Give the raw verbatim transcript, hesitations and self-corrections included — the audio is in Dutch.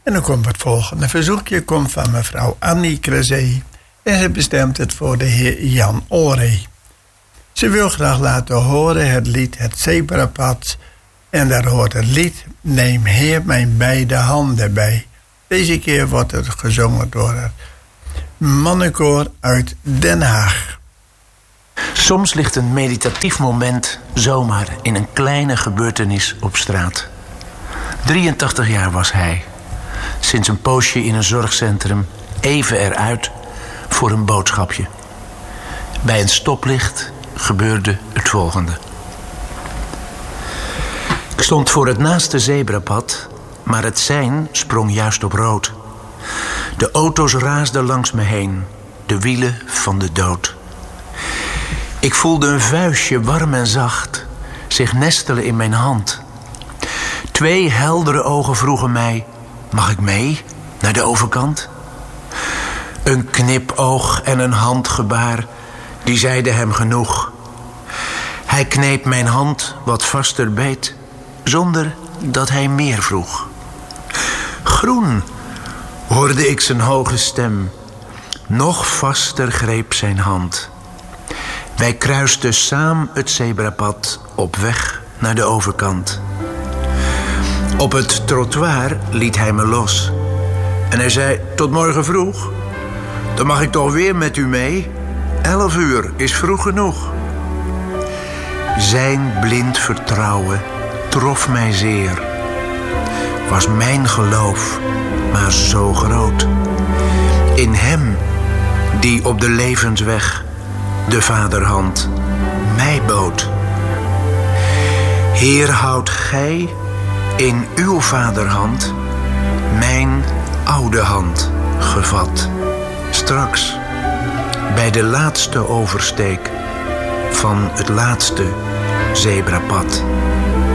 En dan komt het volgende verzoekje komt van mevrouw Annie Crezé. En ze bestemt het voor de heer Jan Oré. Ze wil graag laten horen het lied Het Zebrapad. En daar hoort het lied Neem Heer mijn beide handen bij. Deze keer wordt het gezongen door het mannenkoor uit Den Haag. Soms ligt een meditatief moment zomaar in een kleine gebeurtenis op straat. drieëntachtig jaar was hij. Sinds een poosje in een zorgcentrum, even eruit voor een boodschapje. Bij een stoplicht gebeurde het volgende. Ik stond voor het naaste zebrapad, maar het sein sprong juist op rood. De auto's raasden langs me heen, de wielen van de dood. Ik voelde een vuistje warm en zacht zich nestelen in mijn hand. Twee heldere ogen vroegen mij, mag ik mee naar de overkant? Een knipoog en een handgebaar, die zeiden hem genoeg. Hij kneep mijn hand wat vaster beet, zonder dat hij meer vroeg. Groen, hoorde ik zijn hoge stem. Nog vaster greep zijn hand. Wij kruisten samen het zebrapad op weg naar de overkant. Op het trottoir liet hij me los. En hij zei, tot morgen vroeg. Dan mag ik toch weer met u mee? Elf uur is vroeg genoeg. Zijn blind vertrouwen trof mij zeer. Was mijn geloof maar zo groot. In hem, die op de levensweg de vaderhand mij bood. Heer, houdt gij in uw vaderhand mijn oude hand gevat. Straks, bij de laatste oversteek van het laatste zebrapad.